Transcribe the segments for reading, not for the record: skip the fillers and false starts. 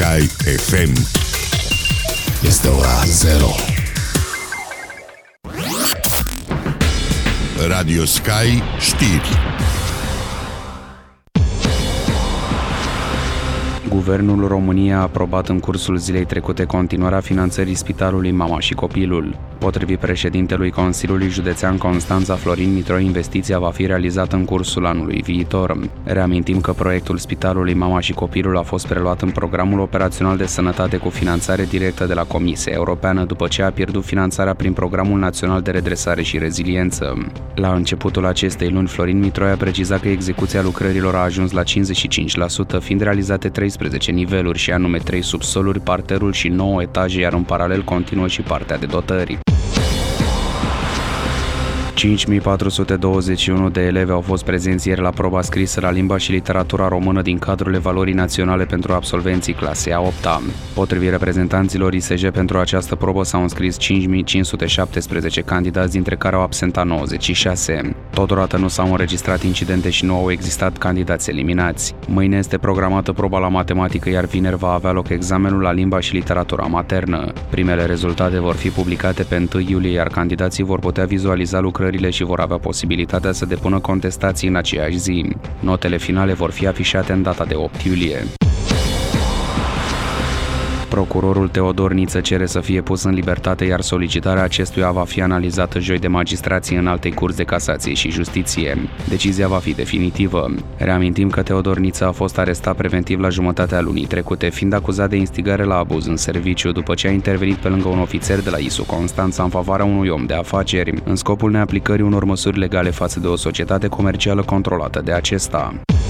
Sky FM. Este ora 0. Radio Sky știri. Guvernul României a aprobat în cursul zilei trecute continuarea finanțării Spitalului Mama și Copilul. Potrivit președintelui Consiliului Județean Constanța, Florin Mitroi, investiția va fi realizată în cursul anului viitor. Reamintim că proiectul Spitalului Mama și Copilul a fost preluat în programul operațional de sănătate cu finanțare directă de la Comisia Europeană, după ce a pierdut finanțarea prin Programul Național de Redresare și Reziliență. La începutul acestei luni, Florin Mitroi a precizat că execuția lucrărilor a ajuns la 55%, fiind realizate 13 niveluri, și anume 3 subsoluri, parterul și 9 etaje, iar în paralel continuă și partea de dotări. 5.421 de elevi au fost prezenți ieri la proba scrisă la limba și literatura română din cadrul evaluării naționale pentru absolvenții clasei a 8-a. Potrivit reprezentanților ISJ, pentru această probă s-au înscris 5.517 candidați, dintre care au absentat 96. Totodată nu s-au înregistrat incidente și nu au existat candidați eliminați. Mâine este programată proba la matematică, iar vineri va avea loc examenul la limba și literatura maternă. Primele rezultate vor fi publicate pe 1 iulie, iar candidații vor putea vizualiza lucrările și vor avea posibilitatea să depună contestații în aceeași zi. Notele finale vor fi afișate în data de 8 iulie. Procurorul Teodor Niță cere să fie pus în libertate, iar solicitarea acestuia va fi analizată joi de magistrații Înaltei Curți de Casație și Justiție. Decizia va fi definitivă. Reamintim că Teodor Niță a fost arestat preventiv la jumătatea lunii trecute, fiind acuzat de instigare la abuz în serviciu, după ce a intervenit pe lângă un ofițer de la ISU Constanța în favoarea unui om de afaceri, în scopul neaplicării unor măsuri legale față de o societate comercială controlată de acesta.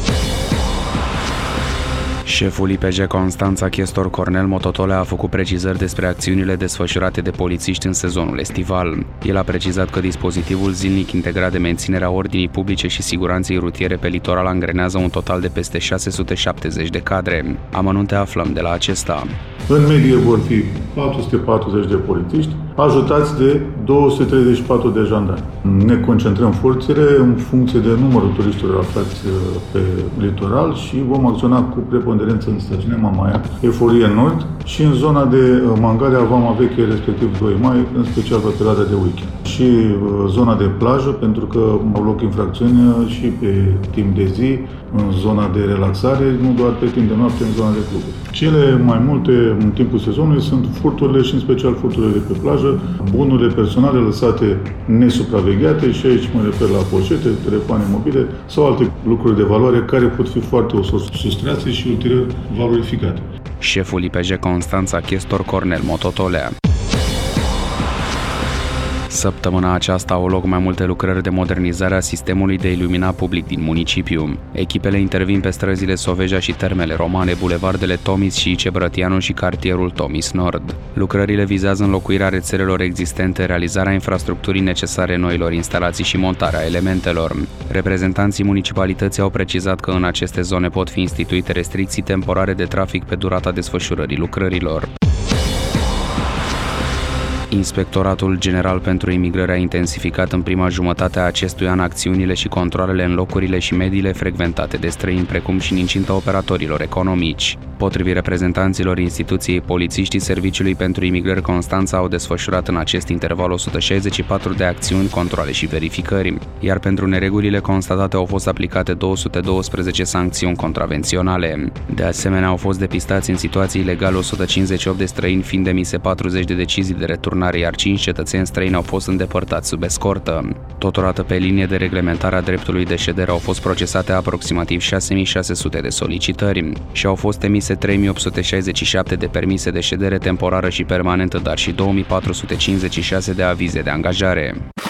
Șeful IPJ Constanța, Chestor Cornel Mototolea, a făcut precizări despre acțiunile desfășurate de polițiști în sezonul estival. El a precizat că dispozitivul zilnic integrat de menținerea ordinii publice și siguranței rutiere pe litoral angrenează un total de peste 670 de cadre. Amănunte aflăm de la acesta. În medie vor fi 440 de polițiști, ajutați de 234 de jandarmi. Ne concentrăm forțele în funcție de numărul turiștilor aflați pe litoral și vom acționa cu preponderență în stațiunea Mamaia, Eforie Nord și în zona de Mangalia, Vama Veche, respectiv 2 mai, în special pe perioada de weekend. Și zona de plajă, pentru că au loc infracțiuni și pe timp de zi, în zona de relaxare, nu doar pe timp de noapte, în zona de cluburi. Cele mai multe în timpul sezonului sunt furturile și în special furturile de pe plajă, bunurile personale lăsate nesupravegheate, și aici mă refer la poșete, telefoane mobile sau alte lucruri de valoare care pot fi foarte ușor sustrase și ulterior valorificate. Șeful IPJ Constanța, Chestor Cornel Mototolea. Săptămâna aceasta au loc mai multe lucrări de modernizare a sistemului de iluminat public din municipiu. Echipele intervin pe străzile Soveja și Termele Romane, bulevardele Tomis și Ice Brătianu și cartierul Tomis Nord. Lucrările vizează înlocuirea rețelelor existente, realizarea infrastructurii necesare noilor instalații și montarea elementelor. Reprezentanții municipalității au precizat că în aceste zone pot fi instituite restricții temporare de trafic pe durata desfășurării lucrărilor. Inspectoratul General pentru Imigrare a intensificat în prima jumătate a acestui an acțiunile și controalele în locurile și mediile frecventate de străini, precum și în incinta operatorilor economici. Potrivit reprezentanților instituției, polițiștii Serviciului pentru Imigrări Constanța au desfășurat în acest interval 164 de acțiuni, controale și verificări, iar pentru neregulile constatate au fost aplicate 212 sancțiuni contravenționale. De asemenea, au fost depistați în situații ilegale 158 de străini, fiind emise 40 de decizii de returnare, iar 5 cetățeni străini au fost îndepărtați sub escortă. Totodată, pe linie de reglementare a dreptului de ședere au fost procesate aproximativ 6.600 de solicitări și au fost emise 3.867 de permise de ședere temporară și permanentă, dar și 2.456 de avize de angajare.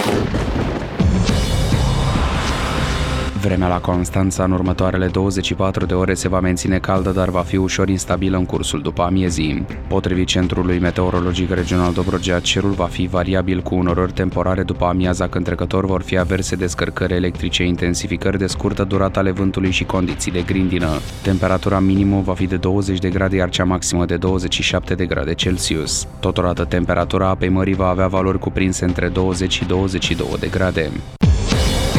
Vremea la Constanța în următoarele 24 de ore se va menține caldă, dar va fi ușor instabilă în cursul după amiezii. Potrivit Centrului Meteorologic Regional Dobrogea, cerul va fi variabil cu unorări temporare după amiaza, când trecător vor fi averse descărcări electrice, intensificări de scurtă durată ale vântului și condiții de grindină. Temperatura minimă va fi de 20 de grade, iar cea maximă de 27 de grade Celsius. Totodată, temperatura apei mării va avea valori cuprinse între 20 și 22 de grade.